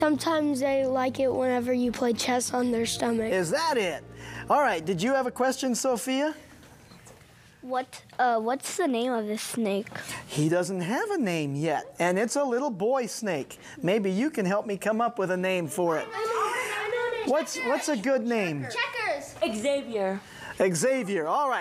Sometimes they like it whenever you play chess on their stomach. Is that it? All right, did you have a question, Sophia? What's the name of this snake? He doesn't have a name yet, and it's a little boy snake. Maybe you can help me come up with a name for it. What's a good name? Checkers. Xavier. Xavier, all right.